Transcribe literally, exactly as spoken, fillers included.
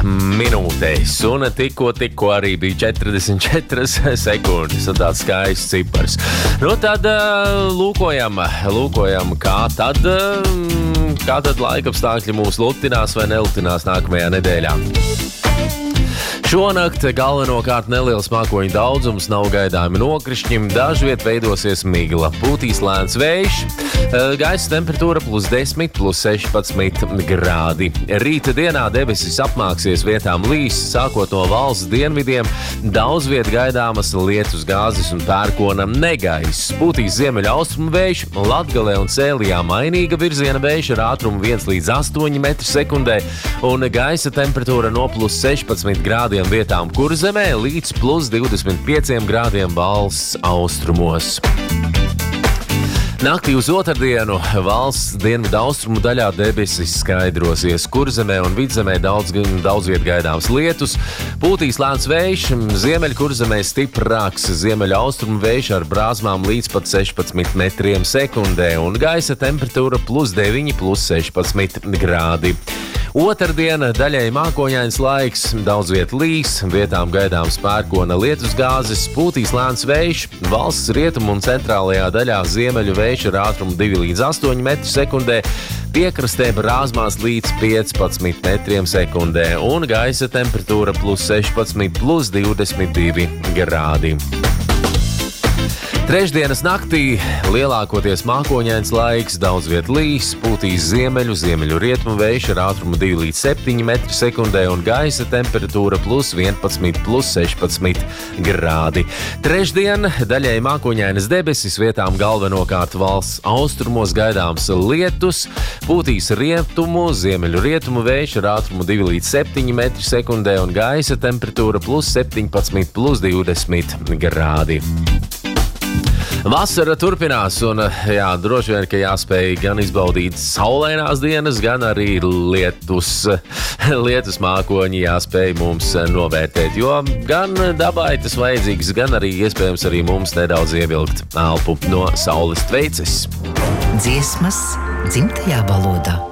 minūtēs, un tikko, tikko arī bija četrdesmit četras sekundes, un tāds skaists cipars. Nu tad lūkojam, lūkojam, kā tad, kā tad laikapstākļi mūs lutinās vai nelutinās nākamajā nedēļā. Šonakt galvenokārt neliels mākoņu daudzums, nav gaidāmi nokrišņi, dažviet veidosies migla, pūtīs lēns vējš, gaisa temperatūra plus desmit, plus sešpadsmit grādi. Rīta dienā debesis apmāksies, vietām līs, sākot no valsts dienvidiem, daudz viet gaidāmas lietus gāzes un pērkona negaiss. Pūtīs ziemeļa austrumu vējš, Latgalē un Sēlijā mainīga virziena vējš ar ātrumu viens līdz astoņi metri sekundē, un gaisa temperatūra no plus sešpadsmit grādiem vietām Kurzemē līdz plus divdesmit pieciem grādiem valsts austrumos. Naktī uz otrdienu valsts dienvidu austrumu daļā debesis skaidrosies. Kurzemē un Vidzemē daudz, daudz viet gaidāms lietus, pūtīs lēns vējš, ziemeļa Kurzemē stiprāks ziemeļa austrumu vējš ar brāzmām līdz pat sešpadsmit metriem sekundē, un gaisa temperatūra plus deviņi, plus sešpadsmit grādi. Otrdiena daļai mākoņains laiks, daudz viet līs, vietām gaidāms pērkona lietus gāzes, pūtīs lēns vējš, valsts rietumu un centrālajā daļā ziemeļu vējš ar ātrumu divi līdz astoņi metri sekundē, piekrastē brāzmās līdz piecpadsmit metriem sekundē, un gaisa temperatūra plus sešpadsmit, plus divdesmit divi grādi. Trešdienas naktī lielākoties mākoņains laiks, daudz viet līs, pūtīs ziemeļu, ziemeļu rietumu vējš ar ātrumu divi līdz septiņi metri sekundē un gaisa temperatūra plus vienpadsmit, plus sešpadsmit grādi. Trešdien daļai mākoņainas debesis, vietām galvenokārt valsts austrumos gaidāms lietus, pūtīs rietumu, ziemeļu rietumu vējš ar ātrumu divi līdz septiņi metri sekundē un gaisa temperatūra plus septiņpadsmit, plus divdesmit grādi. Vasara turpinās, un jā, droši vien, ka jāspēj gan izbaudīt saulainās dienas, gan arī lietus, lietus mākoņi jāspēj mums novērtēt, jo gan dabai tas vajadzīgs, gan arī iespējams arī mums nedaudz ievilkt elpu no saules tveices. Dziesmas dzimtajā valodā.